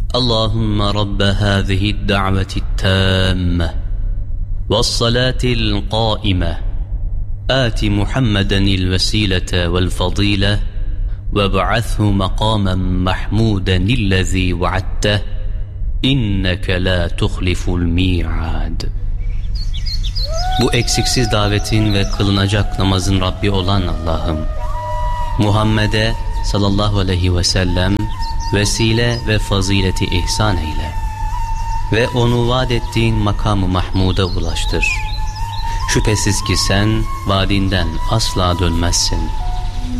اللهم رب هذه الدعوة التامة والصلاة القائمة آت محمدا الوسيلة والفضيلة وابعثه مقاما محمودا الذي وعدته إنك لا تخلف الميعاد. Bu eksiksiz davetin ve kılınacak namazın Rabbi olan Allah'ım, Muhammed'e sallallahu aleyhi ve sellem vesile ve fazileti ihsan eyle ve onu vaat ettiğin makamı mahmuda ulaştır. Şüphesiz ki sen vaadinden asla dönmezsin.